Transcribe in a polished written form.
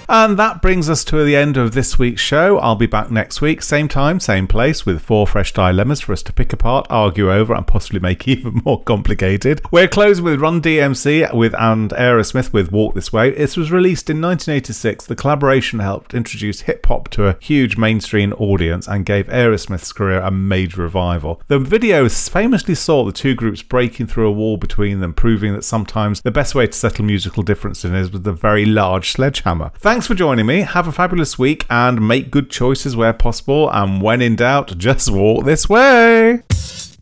And that brings us to the end of this week's show. I'll be back next week, same time, same place, with 4 fresh dilemmas for us to pick apart, argue over, and possibly make even more complicated. We're closing with Run DMC and Aerosmith with Walk This Way. This was released in 1986. The collaboration helped introduce hip-hop to a huge mainstream audience and gave Aerosmith's career a major revival. The video famously saw the two groups breaking through a wall between them, proving that sometimes the best way to settle musical differences is with a very large sledgehammer. Thanks for joining me. Have a fabulous week and make good choices where possible. And when in doubt, just walk this way.